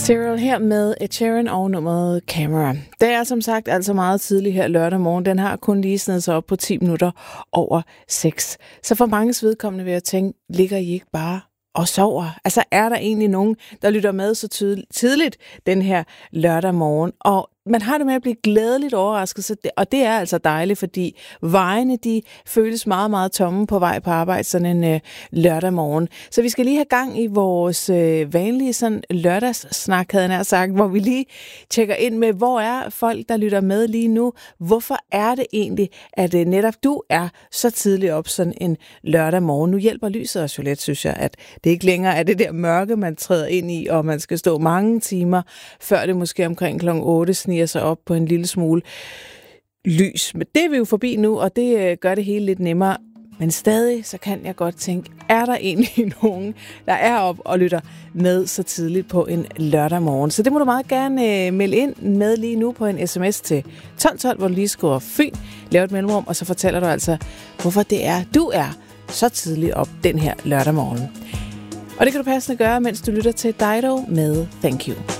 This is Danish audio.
Cyril her med Ed Sheeran og nummeret Camera. Det er som sagt altså meget tidligt her lørdag morgen. Den har kun lige snedet sig op på 10 minutter over 6. Så for manges vedkommende vil jeg tænke, ligger I ikke bare og sover? Altså er der egentlig nogen, der lytter med så tidligt den her lørdag morgen? Og man har det med at blive glædeligt overrasket, og det er altså dejligt, fordi vejene de føles meget, meget tomme på vej på arbejde sådan en lørdag morgen. Så vi skal lige have gang i vores vanlige sådan lørdagssnak, havde jeg nær sagt, hvor vi lige tjekker ind med, hvor er folk, der lytter med lige nu? Hvorfor er det egentlig, at netop du er så tidligt op sådan en lørdag morgen? Nu hjælper lyset os jo lidt, synes jeg, at det ikke længere er det der mørke, man træder ind i, og man skal stå mange timer, før det måske omkring kl. 8 sniger sig op på en lille smule lys. Men det er vi jo forbi nu, og det gør det hele lidt nemmere. Men stadig, så kan jeg godt tænke, er der egentlig nogen, der er op og lytter med så tidligt på en lørdag morgen? Så det må du meget gerne melde ind med lige nu på en sms til 1212, hvor du lige skriver Fyn, laver et mellemrum, og så fortæller du altså, hvorfor det er, du er så tidligt op den her lørdag morgen. Og det kan du passende gøre, mens du lytter til Dido med Thank You.